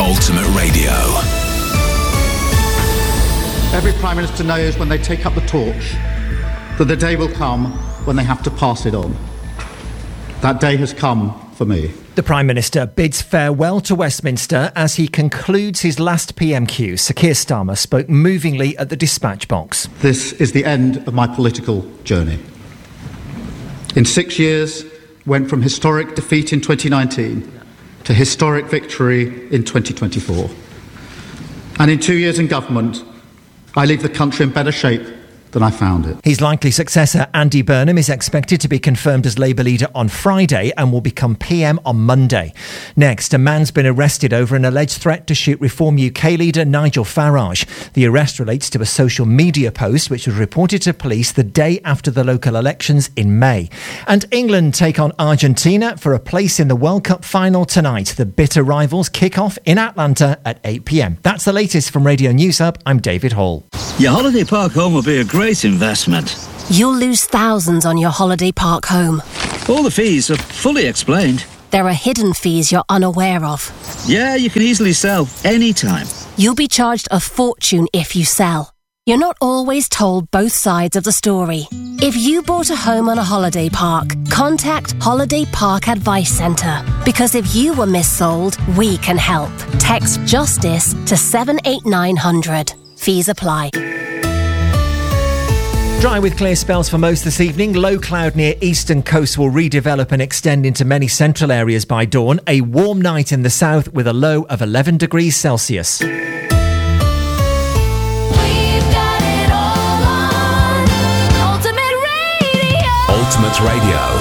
Ultimate Radio. Every Prime Minister knows when they take up the torch that the day will come when they have to pass it on. That day has come for me. The Prime Minister bids farewell to Westminster as he concludes his last PMQ. Sir Keir Starmer spoke movingly at the dispatch box. This is the end of my political journey. In 6 years, went from historic defeat in 2019 to historic victory in 2024. And in 2 years in government, I leave the country in better shape than I found it. His likely successor, Andy Burnham, is expected to be confirmed as Labour leader on Friday and will become PM on Monday. Next, a man's been arrested over an alleged threat to shoot Reform UK leader Nigel Farage. The arrest relates to a social media post which was reported to police the day after the local elections in May. And England take on Argentina for a place in the World Cup final tonight. The bitter rivals kick off in Atlanta at 8 p.m. That's the latest from Radio News Hub. I'm David Hall. Your holiday park home will be a great investment. You'll lose thousands on your holiday park home. All the fees are fully explained. There are hidden fees you're unaware of. Yeah, you can easily sell anytime. You'll be charged a fortune if you sell. You're not always told both sides of the story. If you bought a home on a holiday park, contact Holiday Park Advice Centre. Because if you were missold, we can help. Text JUSTICE to 78900. Fees apply. Dry with clear spells for most this evening. Low cloud near eastern coast will redevelop and extend into many central areas by dawn. A warm night in the south with a low of 11 degrees Celsius. Ultimate Radio.